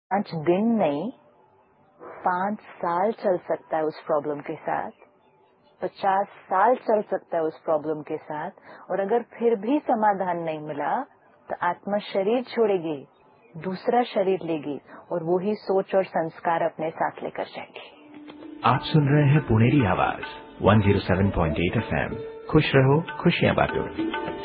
5 दिन नहीं, 5 साल चल सकता है उस प्रॉब्लम के साथ, 50 साल चल सकता है उस प्रॉब्लम के साथ, और अगर फिर भी समाधान नहीं मिला तो आत्मा शरीर छोड़ेगी, दूसरा शरीर लेगी और वो ही सोच और संस्कार अपने साथ लेकर जाएगी। आप सुन रहे हैं पुनेरी आवाज 107.8 FM। खुश रहो, खुशियां बांटो।